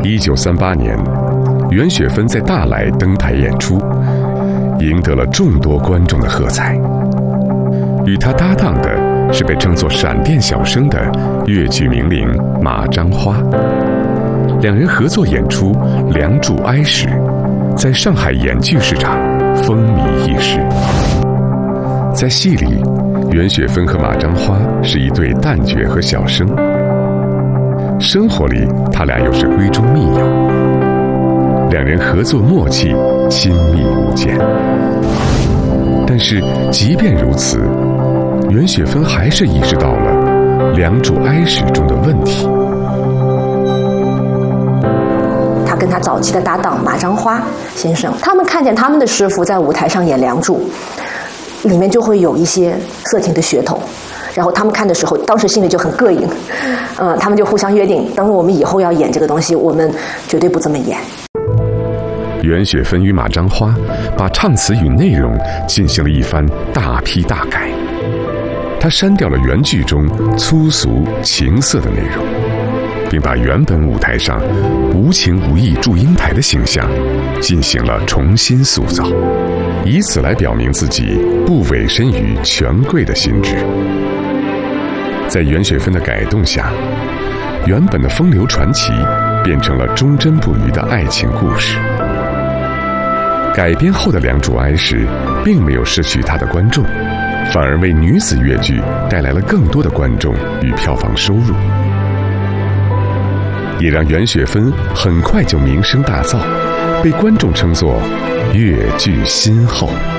1938年，袁雪芬在大来登台演出，赢得了众多观众的喝彩。与她搭档的是被称作闪电小生的粤剧名伶马章花，两人合作演出《梁祝哀史》，在上海演剧市场风靡一时。在戏里，袁雪芬和马章花是一对旦角和小生，生活里他俩又是闺中密友，两人合作默契，亲密无间。但是即便如此，袁雪芬还是意识到了《梁祝哀史》中的问题。 他跟他早期的搭档马章花先生，他们看见他们的师傅在舞台上演梁祝，里面就会有一些色情的噱头，然后他们看的时候，当时心里就很膈应，他们就互相约定，等我们以后要演这个东西，我们绝对不这么演。 袁雪芬与马章花把唱词与内容进行了一番大批大改，他删掉了原剧中粗俗情色的内容，并把原本舞台上无情无义祝英台的形象进行了重新塑造，以此来表明自己不委身于权贵的心智。在袁雪芬的改动下，原本的风流传奇变成了忠贞不渝的爱情故事。改编后的《梁祝哀史》并没有失去它的观众，反而为女子越剧带来了更多的观众与票房收入，也让袁雪芬很快就名声大噪，被观众称作越剧新后。